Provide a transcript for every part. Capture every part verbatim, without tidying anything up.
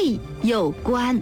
贝有关。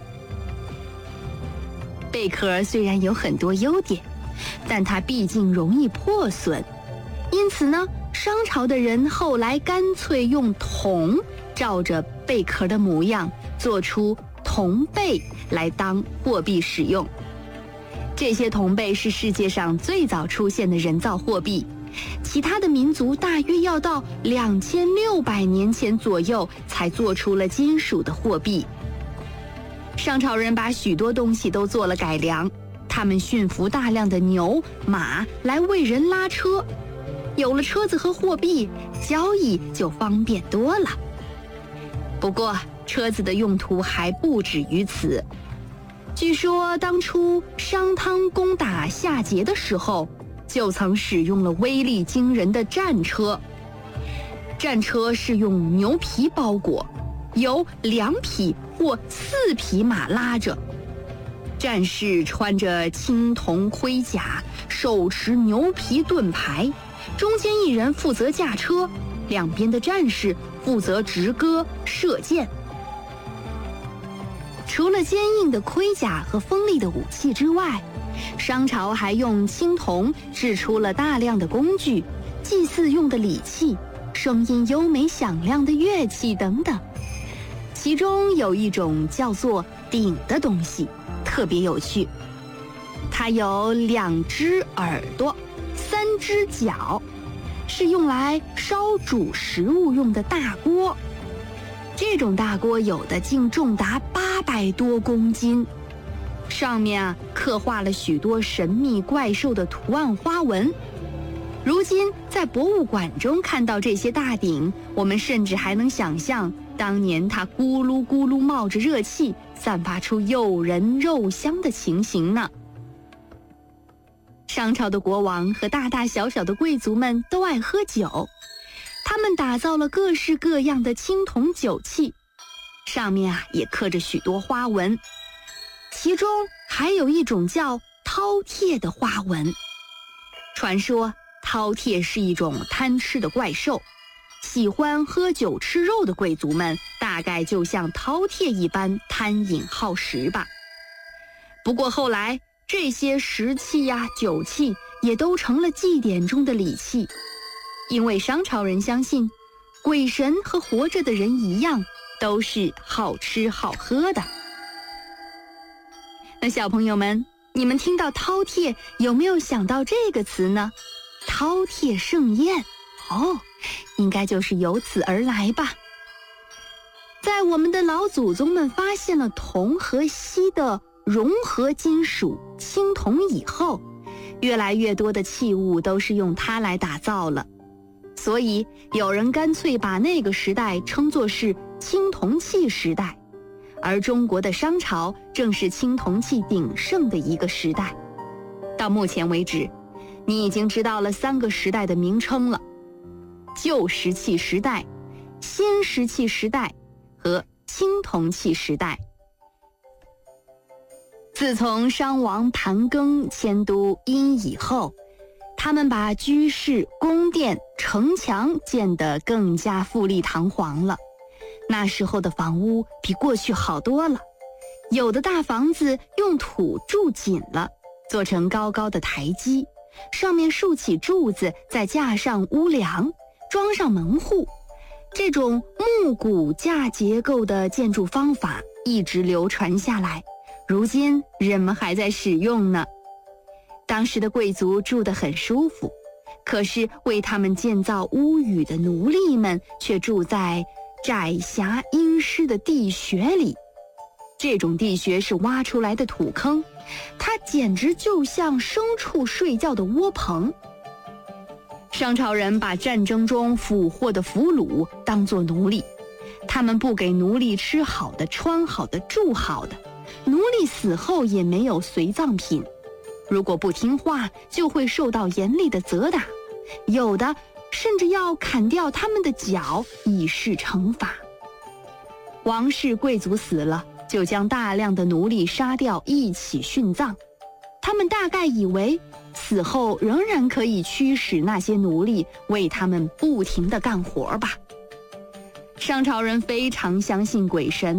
贝壳虽然有很多优点，但它毕竟容易破损，因此呢，商朝的人后来干脆用铜照着贝壳的模样做出铜贝来当货币使用。这些铜贝是世界上最早出现的人造货币，其他的民族大约要到两千六百年前左右才做出了金属的货币。商朝人把许多东西都做了改良，他们驯服大量的牛马来为人拉车，有了车子和货币，交易就方便多了。不过车子的用途还不止于此，据说当初商汤攻打夏桀的时候，就曾使用了威力惊人的战车。战车是用牛皮包裹，由两匹或四匹马拉着，战士穿着青铜盔甲，手持牛皮盾牌，中间一人负责驾车，两边的战士负责执戈射箭。除了坚硬的盔甲和锋利的武器之外，商朝还用青铜制出了大量的工具、祭祀用的礼器、声音优美响亮的乐器等等。其中有一种叫做鼎的东西特别有趣，它有两只耳朵、三只脚，是用来烧煮食物用的大锅。这种大锅有的竟重达八百多公斤，上面啊刻画了许多神秘怪兽的图案花纹。如今在博物馆中看到这些大鼎，我们甚至还能想象当年它咕噜咕噜冒着热气，散发出诱人肉香的情形呢。商朝的国王和大大小小的贵族们都爱喝酒，他们打造了各式各样的青铜酒器，上面啊也刻着许多花纹，其中还有一种叫饕餮的花纹。传说饕餮是一种贪吃的怪兽，喜欢喝酒吃肉的贵族们大概就像饕餮一般贪饮好食吧。不过后来这些食器呀、酒器也都成了祭典中的礼器，因为商朝人相信鬼神和活着的人一样，都是好吃好喝的。那小朋友们，你们听到饕餮有没有想到这个词呢？饕餮盛宴，哦，应该就是由此而来吧。在我们的老祖宗们发现了铜和锡的融合金属青铜以后，越来越多的器物都是用它来打造了，所以有人干脆把那个时代称作是青铜器时代，而中国的商朝正是青铜器鼎盛的一个时代。到目前为止，你已经知道了三个时代的名称了：旧石器时代、新石器时代和青铜器时代。自从商王盘庚迁都殷以后，他们把居室、宫殿、城墙建得更加富丽堂皇了。那时候的房屋比过去好多了，有的大房子用土筑紧了，做成高高的台基，上面竖起柱子，再架上屋梁，装上门户。这种木骨架结构的建筑方法一直流传下来，如今人们还在使用呢。当时的贵族住得很舒服，可是为他们建造屋宇的奴隶们却住在窄狭阴湿的地穴里。这种地穴是挖出来的土坑，它简直就像牲畜睡觉的窝棚。商朝人把战争中俘获的俘虏当作奴隶，他们不给奴隶吃好的、穿好的、住好的，奴隶死后也没有随葬品，如果不听话就会受到严厉的责打，有的甚至要砍掉他们的脚以示惩罚。王室贵族死了，就将大量的奴隶杀掉一起殉葬，他们大概以为死后仍然可以驱使那些奴隶为他们不停地干活吧。商朝人非常相信鬼神，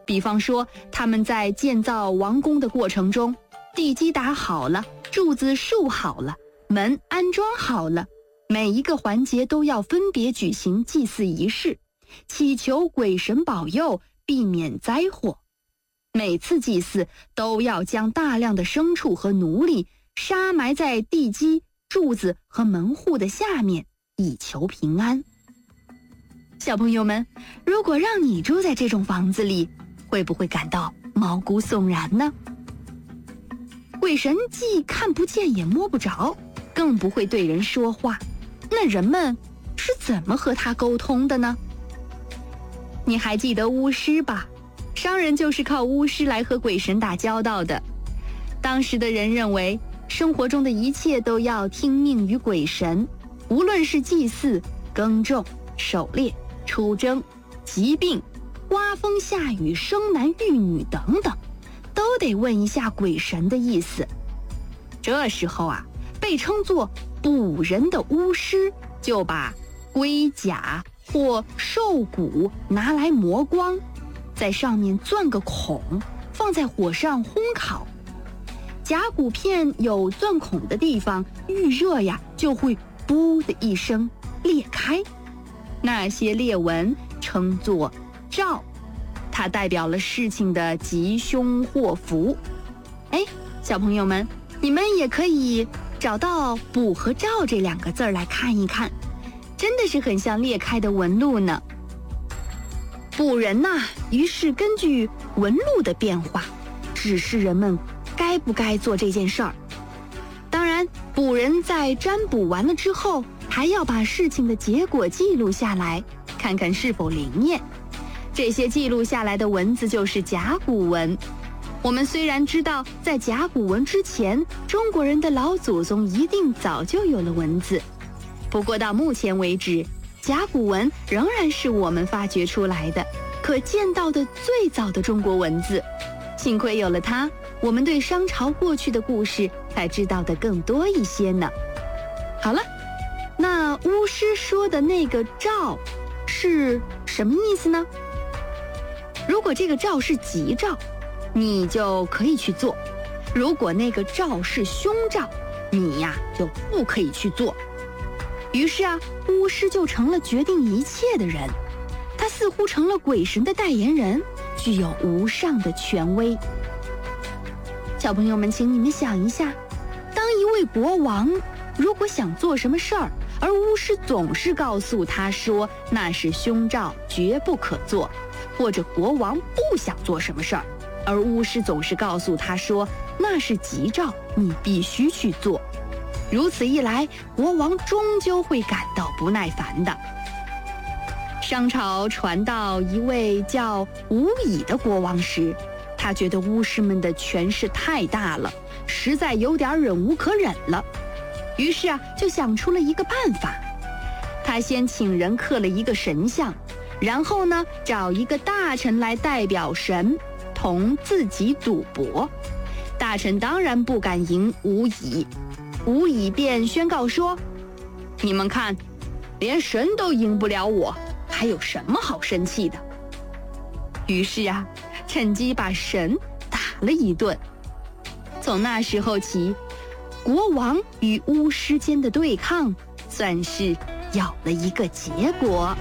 比方说，他们在建造王宫的过程中，地基打好了，柱子竖好了，门安装好了，每一个环节都要分别举行祭祀仪式，祈求鬼神保佑，避免灾祸。每次祭祀都要将大量的牲畜和奴隶杀埋在地基、柱子和门户的下面，以求平安。小朋友们，如果让你住在这种房子里，会不会感到毛骨悚然呢？鬼神既看不见也摸不着，更不会对人说话，那人们是怎么和他沟通的呢？你还记得巫师吧？商人就是靠巫师来和鬼神打交道的。当时的人认为，生活中的一切都要听命于鬼神，无论是祭祀、耕种、狩猎、出征、疾病、刮风下雨、生男育女等等，都得问一下鬼神的意思。这时候啊，被称作卜人的巫师就把龟甲或兽骨拿来磨光，在上面钻个孔，放在火上烘烤。甲骨片有钻孔的地方，遇热呀就会“噗”的一声裂开，那些裂纹称作兆，它代表了事情的吉凶祸福。哎，小朋友们，你们也可以找到“卜”和“兆”这两个字儿来看一看，真的是很像裂开的纹路呢。卜人呐、啊，于是根据纹路的变化，指示人们该不该做这件事儿。当然，卜人在占卜完了之后，还要把事情的结果记录下来，看看是否灵验。这些记录下来的文字就是甲骨文。我们虽然知道在甲骨文之前，中国人的老祖宗一定早就有了文字，不过到目前为止，甲骨文仍然是我们发掘出来的可见到的最早的中国文字。幸亏有了它，我们对商朝过去的故事才知道的更多一些呢。好了，那巫师说的那个兆是什么意思呢？如果这个兆是吉兆，你就可以去做；如果那个兆是凶兆，你呀就不可以去做。于是啊，巫师就成了决定一切的人，他似乎成了鬼神的代言人，具有无上的权威。小朋友们，请你们想一下，当一位国王如果想做什么事儿，而巫师总是告诉他说那是凶兆，绝不可做，或者国王不想做什么事儿，而巫师总是告诉他说那是吉兆，你必须去做。如此一来，国王终究会感到不耐烦的。商朝传到一位叫吴乙的国王时，他觉得巫师们的权势太大了，实在有点忍无可忍了。于是啊，就想出了一个办法。他先请人刻了一个神像，然后呢，找一个大臣来代表神，同自己赌博。大臣当然不敢赢吴乙，吴乙便宣告说：“你们看，连神都赢不了我，还有什么好生气的？”于是啊，趁机把神打了一顿。从那时候起，国王与巫师间的对抗算是有了一个结果。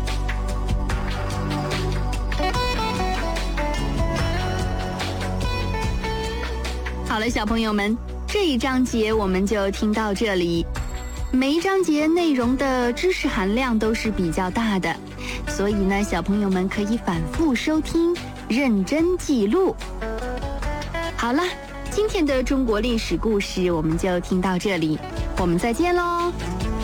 好了，小朋友们，这一章节我们就听到这里。每一章节内容的知识含量都是比较大的，所以呢，小朋友们可以反复收听，认真记录。好了，今天的中国历史故事我们就听到这里，我们再见喽。